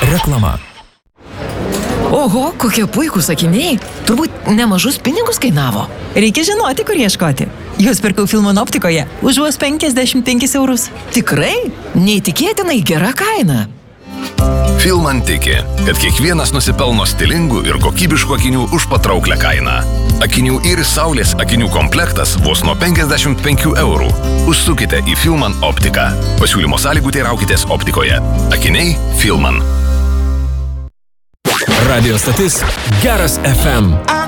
Reklama. Oho, kokie puikūs akiniai. Turbūt nemažus pinigus kainavo. Reikia žinoti, kur ieškoti. Juos pirkau Filmon optikoje už vos 55 eurus. Tikrai? Neįtikėtinai gera kaina. Filman tiki, kad kiekvienas nusipelno stilingų ir kokybiškų akinių už patrauklę kainą. Akinių Iris Saulės akinių komplektas vos nuo 55 eurų. Užsukite į Filman optiką. Pasiūlymo sąlygų teiraukitės optikoje. Akiniai Filman. Radio stotis Geras FM.